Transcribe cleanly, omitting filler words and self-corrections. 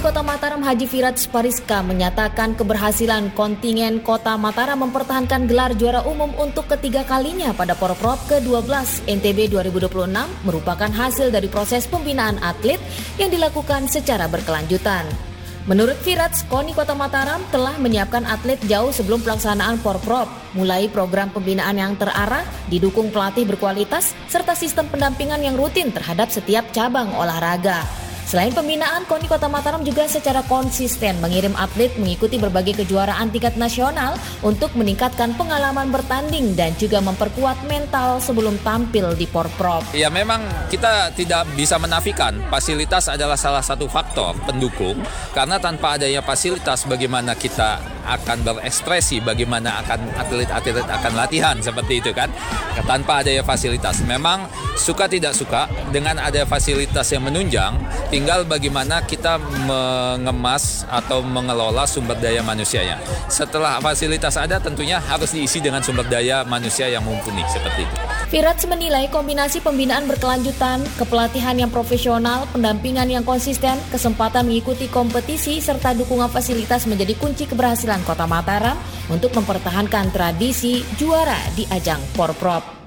Kota Mataram Haji Firats Pariska menyatakan keberhasilan kontingen Kota Mataram mempertahankan gelar juara umum untuk ketiga kalinya pada Porprov ke-12 NTB 2026 merupakan hasil dari proses pembinaan atlet yang dilakukan secara berkelanjutan. Menurut Firats, KONI Kota Mataram telah menyiapkan atlet jauh sebelum pelaksanaan Porprov, mulai program pembinaan yang terarah, didukung pelatih berkualitas, serta sistem pendampingan yang rutin terhadap setiap cabang olahraga. Selain pembinaan, KONI Kota Mataram juga secara konsisten mengirim atlet mengikuti berbagai kejuaraan tingkat nasional untuk meningkatkan pengalaman bertanding dan juga memperkuat mental sebelum tampil di Porprov. Ya, memang kita tidak bisa menafikan fasilitas adalah salah satu faktor pendukung, karena tanpa adanya fasilitas bagaimana kita akan berekspresi, bagaimana akan atlet-atlet akan latihan seperti itu kan. Tanpa adanya fasilitas, memang suka tidak suka dengan ada fasilitas yang menunjang, tinggal bagaimana kita mengemas atau mengelola sumber daya manusianya. Setelah fasilitas ada, tentunya harus diisi dengan sumber daya manusia yang mumpuni seperti itu. Firats menilai kombinasi pembinaan berkelanjutan, kepelatihan yang profesional, pendampingan yang konsisten, kesempatan mengikuti kompetisi, serta dukungan fasilitas menjadi kunci keberhasilan Kota Mataram untuk mempertahankan tradisi juara di ajang Porprov.